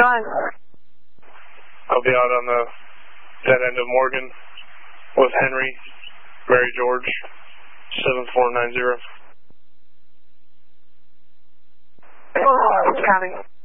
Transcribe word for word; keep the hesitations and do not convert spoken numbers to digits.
Ryan. I'll be out on the dead end of Morgan with Henry, Mary George, seven four nine zero. Counting.